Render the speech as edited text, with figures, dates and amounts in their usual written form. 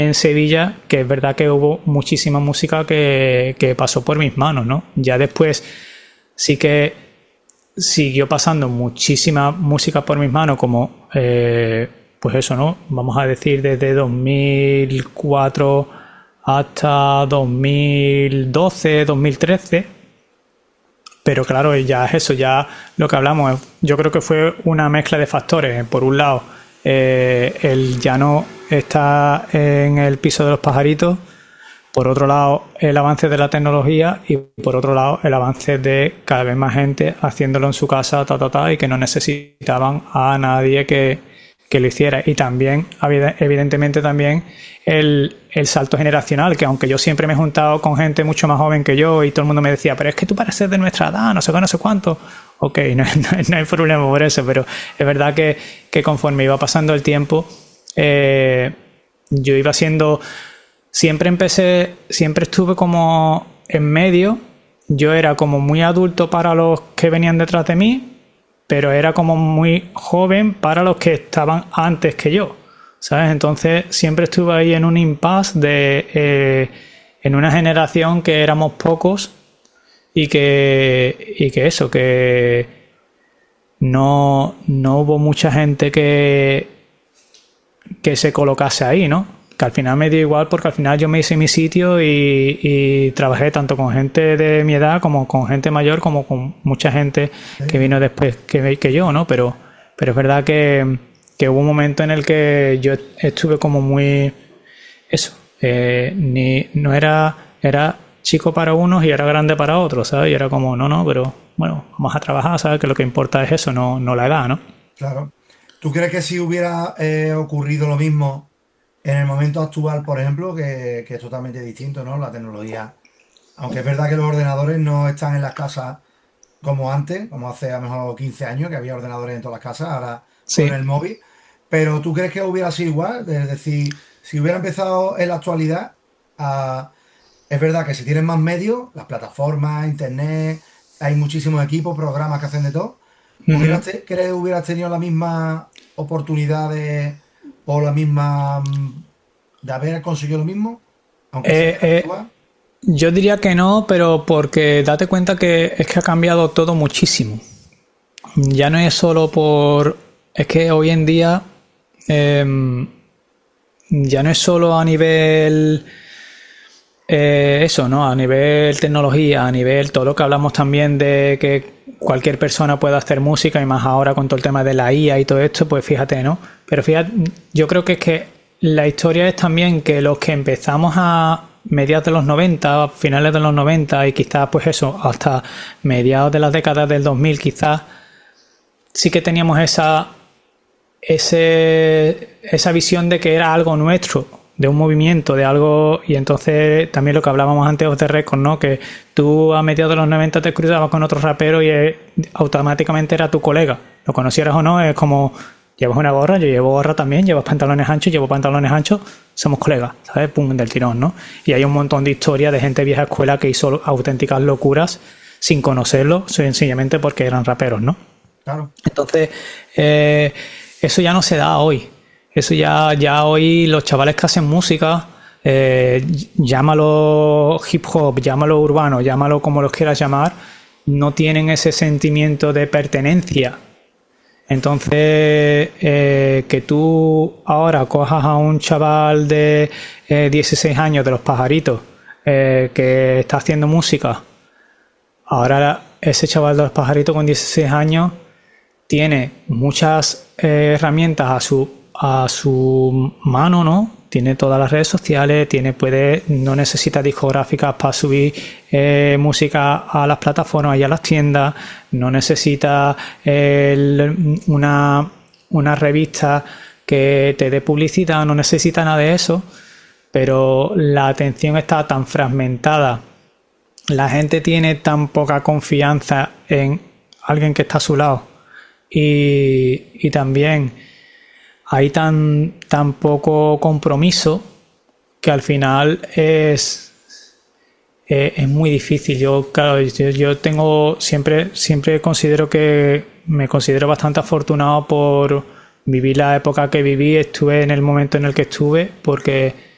en Sevilla, que es verdad que hubo muchísima música que pasó por mis manos, ¿no? Ya después sí que siguió pasando muchísima música por mis manos, como pues eso, ¿no? Vamos a decir desde 2004 hasta 2012, 2013. Pero claro, ya es eso, ya lo que hablamos, yo creo que fue una mezcla de factores. Por un lado, el ya no está en el piso de los pajaritos. Por otro lado, el avance de la tecnología. Y por otro lado, el avance de cada vez más gente haciéndolo en su casa, y que no necesitaban a nadie que lo hiciera. Y también, evidentemente, también el salto generacional, que aunque yo siempre me he juntado con gente mucho más joven que yo y todo el mundo me decía, pero es que tú pareces de nuestra edad, no sé qué, no sé cuánto. Ok, no hay problema por eso, pero es verdad que conforme iba pasando el tiempo, yo iba siendo... Siempre estuve como en medio. Yo era como muy adulto para los que venían detrás de mí, pero era como muy joven para los que estaban antes que yo, ¿sabes? Entonces siempre estuve ahí en un impasse en una generación que éramos pocos y que no hubo mucha gente que se colocase ahí, ¿no? Que al final me dio igual, porque al final yo me hice mi sitio y trabajé tanto con gente de mi edad como con gente mayor, como con mucha gente que vino después que yo, ¿no? Pero es verdad que hubo un momento en el que yo estuve como muy... Eso, no era chico para unos y era grande para otros, ¿sabes? Y era como, no, pero bueno, vamos a trabajar, ¿sabes? Que lo que importa es eso, no la edad, ¿no? Claro. ¿Tú crees que si hubiera ocurrido lo mismo en el momento actual, por ejemplo, que es totalmente distinto, ¿no? La tecnología. Aunque es verdad que los ordenadores no están en las casas como antes, como hace a lo mejor 15 años, que había ordenadores en todas las casas, ahora con Sí. el móvil. Pero ¿tú crees que hubiera sido igual? Es decir, si hubiera empezado en la actualidad, es verdad que si tienes más medios, las plataformas, internet, hay muchísimos equipos, programas que hacen de todo. Uh-huh. ¿Crees que hubieras tenido la misma oportunidad o la misma de haber conseguido lo mismo? Aunque sea Eh, eh, igual. yo diría que no, pero porque date cuenta que es que ha cambiado todo muchísimo. Ya no es solo por... Es que hoy en día ya no es solo a nivel... eso, ¿no? A nivel tecnología, a nivel todo lo que hablamos también de que cualquier persona pueda hacer música, y más ahora con todo el tema de la IA y todo esto, pues fíjate, ¿no? Pero fíjate, yo creo que es que la historia es también que los que empezamos a mediados de los 90, finales de los 90 y quizás pues eso, hasta mediados de las décadas del 2000 quizás, sí que teníamos esa visión de que era algo nuestro, de un movimiento, de algo. Y entonces también lo que hablábamos antes de Record, ¿no? Que tú a mediados de los 90 te cruzabas con otro rapero y automáticamente era tu colega, lo conocieras o no. Es como, llevas una gorra, yo llevo gorra también, llevas pantalones anchos, llevo pantalones anchos, somos colegas, ¿sabes? Pum, del tirón, ¿no? Y hay un montón de historias de gente vieja escuela que hizo auténticas locuras sin conocerlo, sencillamente porque eran raperos, ¿no? Claro. Entonces, eso ya no se da hoy. Eso ya hoy los chavales que hacen música, llámalo hip hop, llámalo urbano, llámalo como los quieras llamar, no tienen ese sentimiento de pertenencia. Entonces, que tú ahora cojas a un chaval de 16 años de Los Pajaritos que está haciendo música, ahora ese chaval de Los Pajaritos con 16 años tiene muchas herramientas a su mano, ¿no? Tiene todas las redes sociales, no necesita discográficas para subir música a las plataformas y a las tiendas, no necesita una revista que te dé publicidad, no necesita nada de eso, pero la atención está tan fragmentada, la gente tiene tan poca confianza en alguien que está a su lado y también hay tan poco compromiso que al final es muy difícil. Yo tengo siempre considero que me considero bastante afortunado por vivir la época que viví, estuve en el momento en el que estuve, porque